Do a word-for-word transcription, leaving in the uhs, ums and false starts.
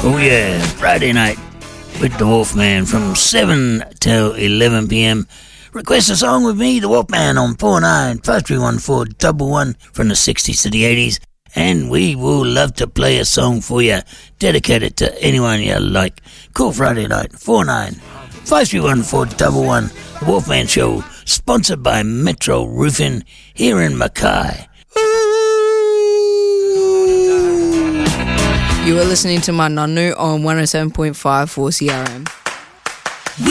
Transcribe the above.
Oh yeah, Friday night with the Wolfman from seven till eleven p.m. Request a song with me, the Wolfman, on four nine five three one four one one from the sixties to the eighties. And we will love to play a song for you, dedicated to anyone you like. Call Friday night, four nine five three one four one one. The Wolfman Show, sponsored by Metro Roofing here in Mackay. You are listening to my Nanu on one oh seven point five for C R M.